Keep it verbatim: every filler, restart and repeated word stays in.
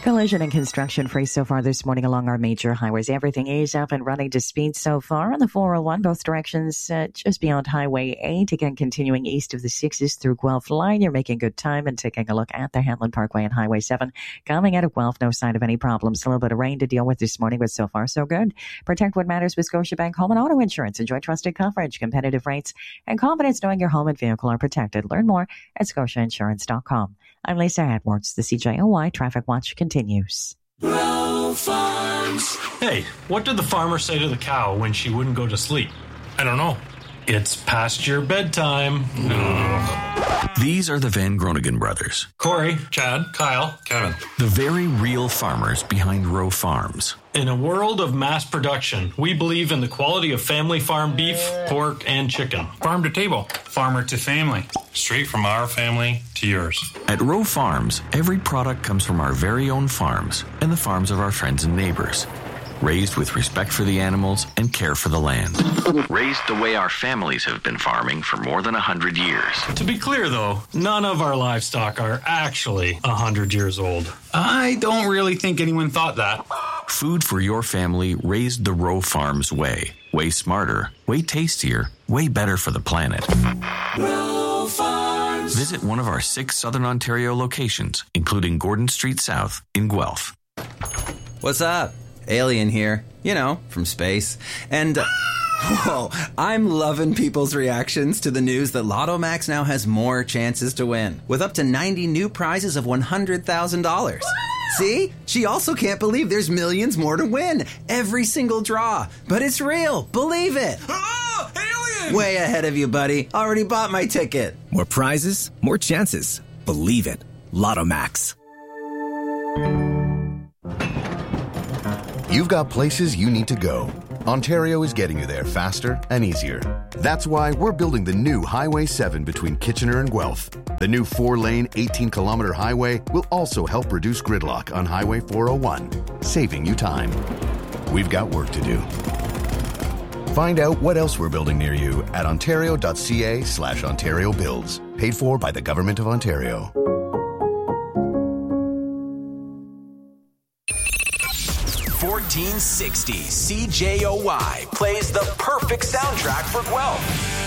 Collision and construction free so far this morning along our major highways. Everything is up and running to speed so far on the four oh one, both directions uh, just beyond Highway eight. Again, continuing east of the sixes through Guelph Line. You're making good time and taking a look at the Hamlin Parkway and Highway seven. Coming out of Guelph, no sign of any problems. A little bit of rain to deal with this morning, but so far so good. Protect what matters with Scotiabank Home and Auto Insurance. Enjoy trusted coverage, competitive rates, and confidence knowing your home and vehicle are protected. Learn more at scotia insurance dot com. I'm Lisa Edwards. The C J O Y Traffic Watch continues. Grow Farms. Hey, what did the farmer say to the cow when she wouldn't go to sleep? I don't know. It's past your bedtime. No. These are the Van Groningen brothers. Corey, Chad, Kyle, Kevin. The very real farmers behind Rowe Farms. In a world of mass production, we believe in the quality of family farm beef, pork, and chicken. Farm to table. Farmer to family. Straight from our family to yours. At Rowe Farms, every product comes from our very own farms and the farms of our friends and neighbors. Raised with respect for the animals and care for the land. Raised the way our families have been farming for more than one hundred years. To be clear, though, none of our livestock are actually one hundred years old. I don't really think anyone thought that. Food for your family raised the Rowe Farms way. Way smarter, way tastier, way better for the planet. Rowe Farms. Visit one of our six Southern Ontario locations, including Gordon Street South in Guelph. What's up? Alien here, you know, from space. And, uh, whoa, I'm loving people's reactions to the news that Lotto Max now has more chances to win, with up to ninety new prizes of one hundred thousand dollars. See? She also can't believe there's millions more to win. Every single draw. But it's real. Believe it. Oh, alien! Way ahead of you, buddy. Already bought my ticket. More prizes, more chances. Believe it. Lotto Max. You've got places you need to go. Ontario is getting you there faster and easier. That's why we're building the new Highway seven between Kitchener and Guelph. The new four-lane, eighteen-kilometer highway will also help reduce gridlock on Highway four oh one, saving you time. We've got work to do. Find out what else we're building near you at ontario.ca slash Ontario Builds. Paid for by the Government of Ontario. fourteen sixty C J O Y plays the perfect soundtrack for Guelph.